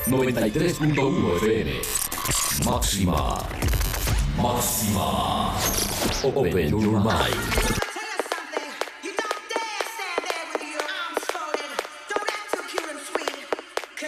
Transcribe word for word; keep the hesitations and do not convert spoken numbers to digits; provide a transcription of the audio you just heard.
noventa y tres punto uno F M. Máxima. Máxima. Open your mind.